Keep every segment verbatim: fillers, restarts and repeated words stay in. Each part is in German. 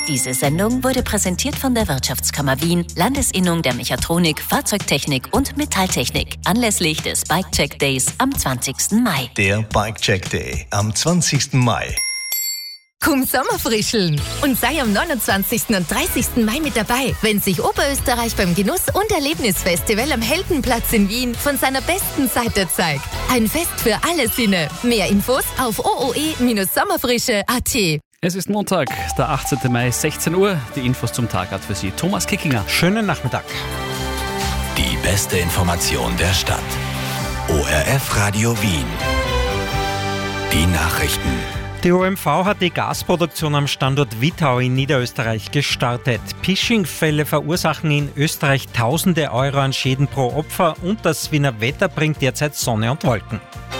Diese Sendung wurde präsentiert von der Wirtschaftskammer Wien, Landesinnung der Mechatronik, Fahrzeugtechnik und Metalltechnik, anlässlich des Bike-Check Days am zwanzigsten Mai. Der Bike-Check Day am zwanzigsten Mai. Komm Sommerfrischeln und sei am neunundzwanzigsten und dreißigsten Mai mit dabei, wenn sich Oberösterreich beim Genuss- und Erlebnisfestival am Heldenplatz in Wien von seiner besten Seite zeigt. Ein Fest für alle Sinne. Mehr Infos auf o o e Sommerfrische punkt a t. Es ist Montag, der achtzehnten Mai, sechzehn Uhr. Die Infos zum Tag hat für Sie Thomas Kickinger. Schönen Nachmittag. Die beste Information der Stadt. O R F Radio Wien. Die Nachrichten. Die O M V hat die Gasproduktion am Standort Wittau in Niederösterreich gestartet. Phishing-Fälle verursachen in Österreich tausende Euro an Schäden pro Opfer und das Wiener Wetter bringt derzeit Sonne und Wolken.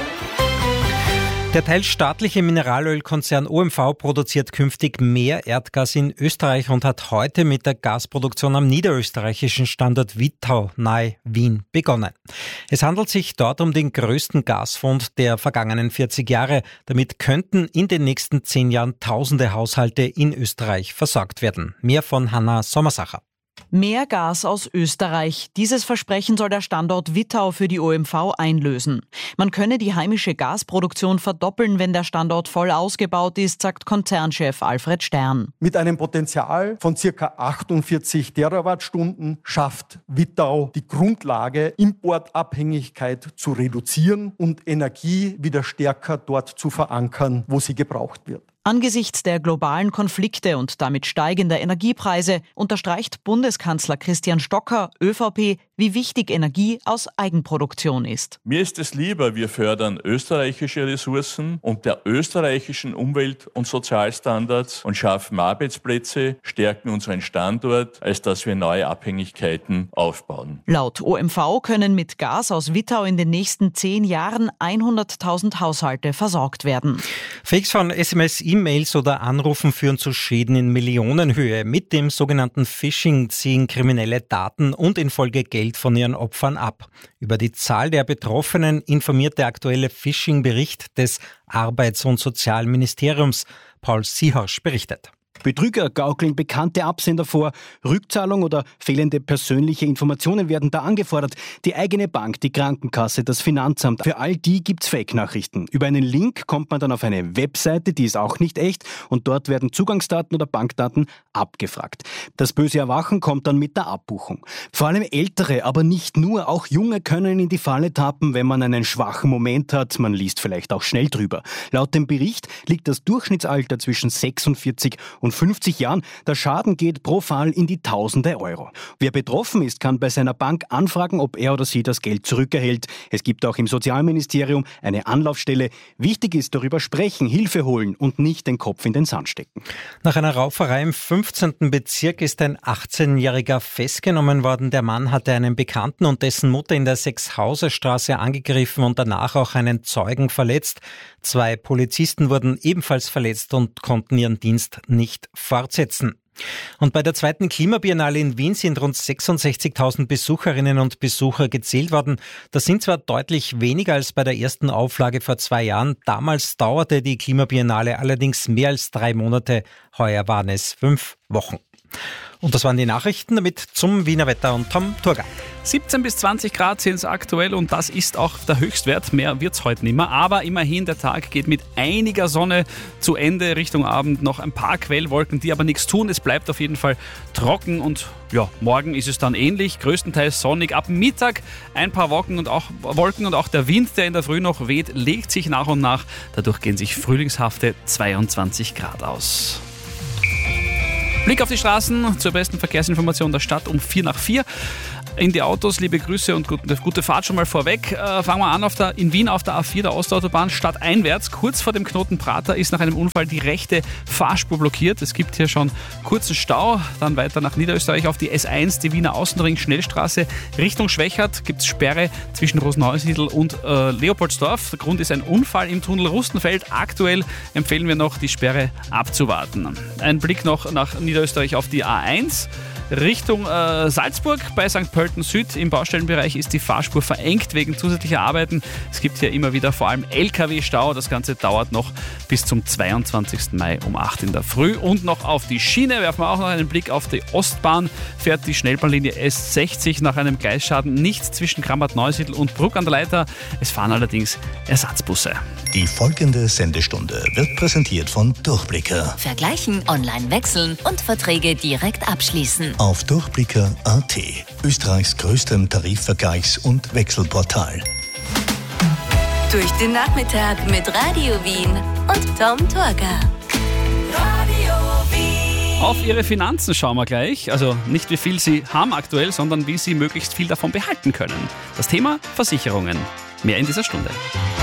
Der teilstaatliche Mineralölkonzern O M V produziert künftig mehr Erdgas in Österreich und hat heute mit der Gasproduktion am niederösterreichischen Standort Wittau nahe Wien begonnen. Es handelt sich dort um den größten Gasfund der vergangenen vierzig Jahre. Damit könnten in den nächsten zehn Jahren tausende Haushalte in Österreich versorgt werden. Mehr von Hanna Sommersacher. Mehr Gas aus Österreich. Dieses Versprechen soll der Standort Wittau für die O M V einlösen. Man könne die heimische Gasproduktion verdoppeln, wenn der Standort voll ausgebaut ist, sagt Konzernchef Alfred Stern. Mit einem Potenzial von ca. achtundvierzig Terawattstunden schafft Wittau die Grundlage, Importabhängigkeit zu reduzieren und Energie wieder stärker dort zu verankern, wo sie gebraucht wird. Angesichts der globalen Konflikte und damit steigender Energiepreise unterstreicht Bundeskanzler Christian Stocker, ÖVP, wie wichtig Energie aus Eigenproduktion ist. Mir ist es lieber, wir fördern österreichische Ressourcen und der österreichischen Umwelt- und Sozialstandards und schaffen Arbeitsplätze, stärken unseren Standort, als dass wir neue Abhängigkeiten aufbauen. Laut O M V können mit Gas aus Wittau in den nächsten zehn Jahren hunderttausend Haushalte versorgt werden. Fakes von S M S, E-Mails oder Anrufen führen zu Schäden in Millionenhöhe. Mit dem sogenannten Phishing ziehen Kriminelle Daten und in Folge Geld von ihren Opfern ab. Über die Zahl der Betroffenen informiert der aktuelle Phishing-Bericht des Arbeits- und Sozialministeriums. Paul Siehaus berichtet. Betrüger gaukeln bekannte Absender vor, Rückzahlung oder fehlende persönliche Informationen werden da angefordert. Die eigene Bank, die Krankenkasse, das Finanzamt, für all die gibt's Fake-Nachrichten. Über einen Link kommt man dann auf eine Webseite, die ist auch nicht echt und dort werden Zugangsdaten oder Bankdaten abgefragt. Das böse Erwachen kommt dann mit der Abbuchung. Vor allem Ältere, aber nicht nur, auch Junge können in die Falle tappen, wenn man einen schwachen Moment hat. Man liest vielleicht auch schnell drüber. Laut dem Bericht liegt das Durchschnittsalter zwischen sechsundvierzig und fünfzig Jahren. Der Schaden geht pro Fall in die Tausende Euro. Wer betroffen ist, kann bei seiner Bank anfragen, ob er oder sie das Geld zurückerhält. Es gibt auch im Sozialministerium eine Anlaufstelle. Wichtig ist, darüber sprechen, Hilfe holen und nicht den Kopf in den Sand stecken. Nach einer Rauferei im fünfzehnten Bezirk ist ein achtzehnjähriger festgenommen worden. Der Mann hatte einen Bekannten und dessen Mutter in der Sechshauserstraße angegriffen und danach auch einen Zeugen verletzt. Zwei Polizisten wurden ebenfalls verletzt und konnten ihren Dienst nicht fortsetzen. Und bei der zweiten Klimabiennale in Wien sind rund sechsundsechzigtausend Besucherinnen und Besucher gezählt worden. Das sind zwar deutlich weniger als bei der ersten Auflage vor zwei Jahren. Damals dauerte die Klimabiennale allerdings mehr als drei Monate. Heuer waren es fünf Wochen. Und das waren die Nachrichten, damit zum Wiener Wetter und Tom Thurgau. siebzehn bis zwanzig Grad sind es aktuell und das ist auch der Höchstwert. Mehr wird es heute nicht mehr. Aber immerhin, der Tag geht mit einiger Sonne zu Ende. Richtung Abend noch ein paar Quellwolken, die aber nichts tun. Es bleibt auf jeden Fall trocken und ja, morgen ist es dann ähnlich. Größtenteils sonnig. Ab Mittag ein paar Wolken und auch, Wolken und auch der Wind, der in der Früh noch weht, legt sich nach und nach. Dadurch gehen sich frühlingshafte zweiundzwanzig Grad aus. Blick auf die Straßen zur besten Verkehrsinformation der Stadt um vier nach vier. In die Autos, liebe Grüße und gute, gute Fahrt schon mal vorweg. Äh, fangen wir an auf der, in Wien auf der A vier, der Ostautobahn, stadteinwärts. Kurz vor dem Knoten Prater ist nach einem Unfall die rechte Fahrspur blockiert. Es gibt hier schon kurzen Stau. Dann weiter nach Niederösterreich auf die S eins, die Wiener Außenring Schnellstraße Richtung Schwächert. Gibt es Sperre zwischen Rosenhausiedl und äh, Leopoldsdorf. Der Grund ist ein Unfall im Tunnel Rustenfeld. Aktuell empfehlen wir noch, die Sperre abzuwarten. Ein Blick noch nach Niederösterreich auf die A eins. Richtung äh, Salzburg bei Sankt Pölten Süd im Baustellenbereich ist die Fahrspur verengt wegen zusätzlicher Arbeiten. Es gibt hier immer wieder vor allem L K W-Stau. Das Ganze dauert noch bis zum zweiundzwanzigsten Mai um acht in der Früh. Und noch auf die Schiene werfen wir auch noch einen Blick auf die Ostbahn. Fährt die Schnellbahnlinie S sechzig nach einem Gleisschaden nicht zwischen Krammat-Neusiedl und Bruck an der Leiter. Es fahren allerdings Ersatzbusse. Die folgende Sendestunde wird präsentiert von Durchblicker. Vergleichen, online wechseln und Verträge direkt abschließen. Auf durchblicker punkt a t, Österreichs größtem Tarifvergleichs- und Wechselportal. Durch den Nachmittag mit Radio Wien und Tom Torger. Radio Wien. Auf Ihre Finanzen schauen wir gleich. Also nicht wie viel Sie haben aktuell, sondern wie Sie möglichst viel davon behalten können. Das Thema Versicherungen. Mehr in dieser Stunde.